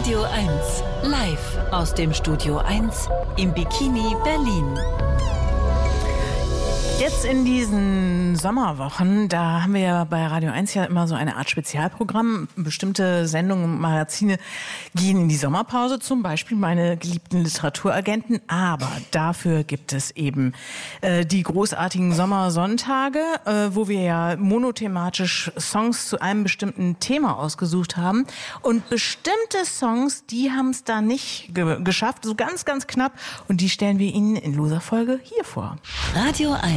Radio 1, live aus dem Studio 1 im Bikini Berlin. Jetzt in diesen Sommerwochen, da haben wir ja bei Radio 1 ja immer so eine Art Spezialprogramm. Bestimmte Sendungen und Magazine gehen in die Sommerpause, zum Beispiel meine geliebten Literaturagenten. Aber dafür gibt es eben die großartigen Sommersonntage, wo wir ja monothematisch Songs zu einem bestimmten Thema ausgesucht haben. Und bestimmte Songs, die haben es da nicht geschafft, so ganz, ganz knapp. Und die stellen wir Ihnen in loser Folge hier vor. Radio 1.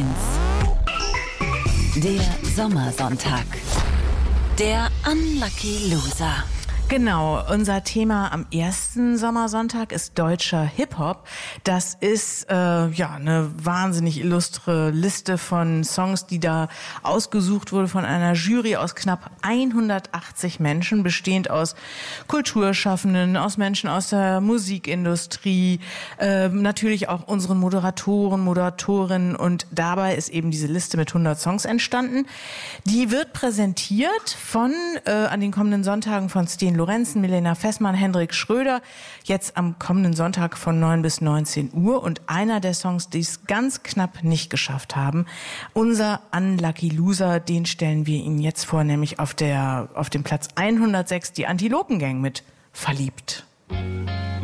Der Sommersonntag. Der Unlucky Loser. Genau, unser Thema am ersten Sommersonntag ist deutscher Hip-Hop. Das ist eine wahnsinnig illustre Liste von Songs, die da ausgesucht wurde von einer Jury aus knapp 180 Menschen, bestehend aus Kulturschaffenden, aus Menschen aus der Musikindustrie, natürlich auch unseren Moderatoren, Moderatorinnen, und dabei ist eben diese Liste mit 100 Songs entstanden. Die wird präsentiert von an den kommenden Sonntagen von Sten Lorenzen, Milena Fessmann, Hendrik Schröder, jetzt am kommenden Sonntag von 9 bis 19 Uhr. Und einer der Songs, die es ganz knapp nicht geschafft haben, unser Unlucky Loser, den stellen wir Ihnen jetzt vor, nämlich auf dem Platz 106, die Antilopen Gang mit Verliebt.